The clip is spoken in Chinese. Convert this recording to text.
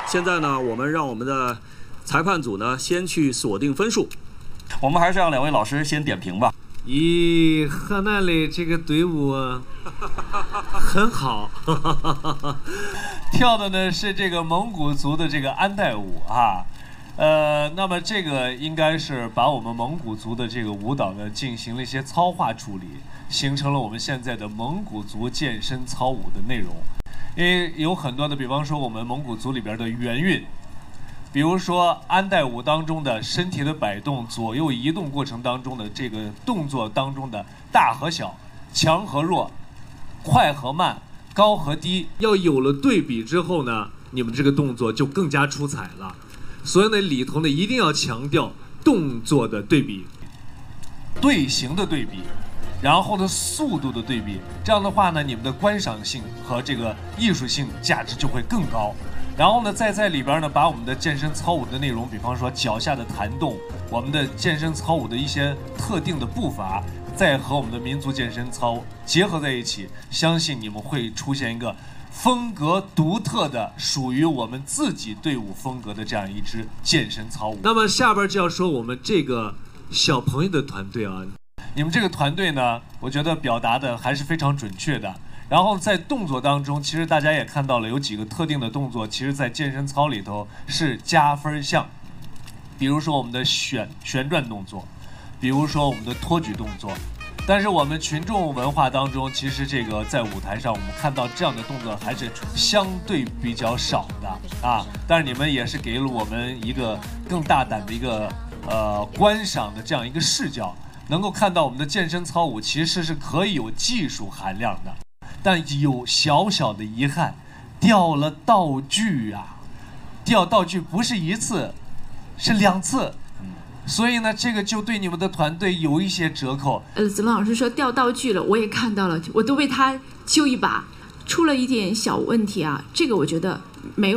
现在呢，我们让我们的裁判组呢先去锁定分数。 我们还是让两位老师先点评吧。 咦，河南的这个队伍很好， 跳的呢是这个蒙古族的这个安代舞啊。那么这个应该是把我们蒙古族的这个舞蹈呢进行了一些操化处理，形成了我们现在的蒙古族健身操舞的内容。因为有很多的，比方说我们蒙古族里边的元韵，比如说安代舞当中的身体的摆动、左右移动过程当中的这个动作当中的大和小、强和弱、快和慢、高和低， 要有了对比之后呢，你们这个动作就更加出彩了。所以呢，里头呢一定要强调动作的对比、 队形的对比，然后呢速度的对比。这样的话呢，你们的观赏性和这个艺术性价值就会更高。然后呢，再在里边呢，把我们的健身操舞的内容，比方说脚下的弹动，我们的健身操舞的一些特定的步伐，再和我们的民族健身操结合在一起，相信你们会出现一个风格独特的、属于我们自己队伍风格的这样一支健身操舞。 那么下边就要说我们这个小朋友的团队啊， 你们这个团队呢，我觉得表达的还是非常准确的。然后在动作当中，其实大家也看到了有几个特定的动作，其实在健身操里头是加分项。比如说我们的旋转动作，比如说我们的托举动作。但是我们群众文化当中，其实这个在舞台上我们看到这样的动作还是相对比较少的啊。但是你们也是给了我们一个更大胆的一个观赏的这样一个视角，能够看到我们的健身操舞其实是可以有技术含量的。但有小小的遗憾，掉了道具啊！掉道具不是一次，是2次。所以呢，这个就对你们的团队有一些折扣。 子龙老师说掉道具了，我也看到了，我都为他揪一把，出了一点小问题啊。这个我觉得没有。